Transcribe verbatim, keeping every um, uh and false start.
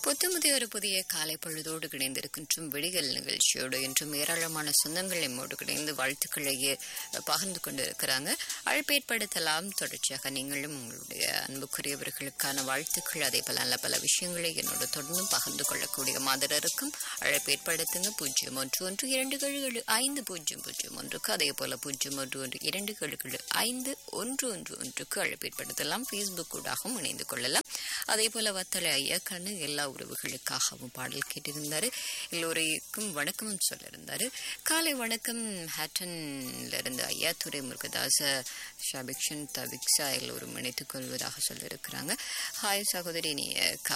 புத்தமுதிய ஒரு புதிய காலை பொழுதோடு இணைந்திருக்கின்றும் விடிகள் நிகழ்ச்சியோடு என்றும் ஏராளமான சொந்தங்கள் நம்மோடு இணைந்து வாழ்த்துக்களை பகிர்ந்து கொண்டு இருக்கிறாங்க. அழைப்பேற்படுத்தலாம். தொடர்ச்சியாக நீங்களும் உங்களுடைய அன்புக்குரியவர்களுக்கான வாழ்த்துக்கள் அதே போல நல்ல பல விஷயங்களை என்னோடு தொடர்ந்து பகிர்ந்து கொள்ளக்கூடிய மாதிரி இருக்கும். அழைப்பேற்படுத்துங்க பூஜ்ஜியம் ஒன்று ஒன்று இரண்டு ஏழு ஏழு ஐந்து பூஜ்ஜியம் பூஜ்ஜியம் ஒன்றுக்கு அதே போல பூஜ்ஜியம் ஒன்று ஒன்று இரண்டு ஏழு ஏழு ஐந்து ஒன்று ஒன்று ஒன்றுக்கு அழைப்பேற்படுத்தலாம். ஃபேஸ்புக் கூடாகவும் இணைந்து கொள்ளலாம். அதே போல வத்தலை ஐயாக்கான எல்லா உறவுகளுக்காகவும் பாடல் கேட்டிருந்தாரு. எல்லோரைக்கும் வணக்கமும் சொல்லியிருந்தாரு. காலை வணக்கம் ஹேட்டன்ல இருந்து ஐயா துரை முருகதாச ஷாபிக்ஷன் தவிக்ஸா எல்லோரும் இணைத்துக் கொள்வதாக சொல்லியிருக்கிறாங்க. ஹாய் சகோதரி, நீ